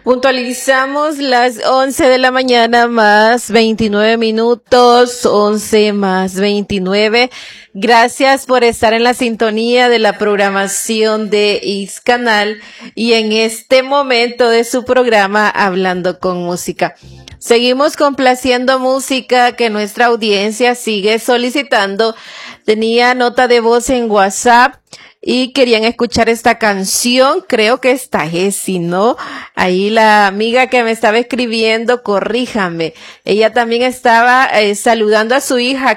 Puntualizamos las 11 de la mañana más 29 minutos, 11 más 29. Gracias por estar en la sintonía de la programación de X-Canal y en este momento de su programa Hablando con Música. Seguimos complaciendo música que nuestra audiencia sigue solicitando. Tenía nota de voz en WhatsApp y querían escuchar esta canción. Creo que esta es, si no, ahí la amiga que me estaba escribiendo, corríjame. Ella también estaba saludando a su hija